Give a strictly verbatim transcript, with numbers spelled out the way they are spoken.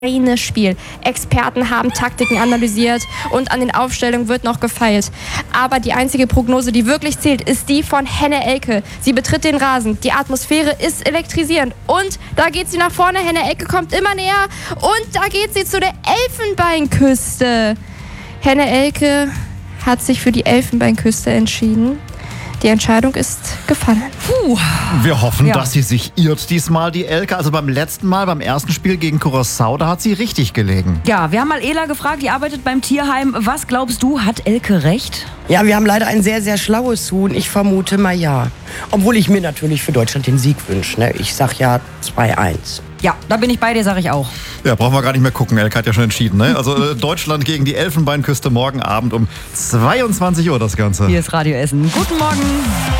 Eine Spiel. Experten haben Taktiken analysiert und an den Aufstellungen wird noch gefeilt. Aber die einzige Prognose, die wirklich zählt, ist die von Henne Elke. Sie betritt den Rasen. Die Atmosphäre ist elektrisierend. Und da geht sie nach vorne. Henne Elke kommt immer näher. Und da geht sie zu der Elfenbeinküste. Henne Elke hat sich für die Elfenbeinküste entschieden. Die Entscheidung ist gefallen. Puh. Wir hoffen, Ja. dass sie sich irrt diesmal, die Elke. Also beim letzten Mal, beim ersten Spiel gegen Curaçao, da hat sie richtig gelegen. Ja, wir haben mal Ela gefragt, die arbeitet beim Tierheim. Was glaubst du, hat Elke recht? Ja, wir haben leider ein sehr, sehr schlaues Huhn. Ich vermute mal ja. Obwohl ich mir natürlich für Deutschland den Sieg wünsche. Ne? Ich sag ja zwei eins. Ja, da bin ich bei dir, sag ich auch. Ja, brauchen wir gar nicht mehr gucken. Elke hat ja schon entschieden. Ne? Also äh, Deutschland gegen die Elfenbeinküste morgen Abend um zweiundzwanzig Uhr das Ganze. Hier ist Radio Essen. Guten Morgen.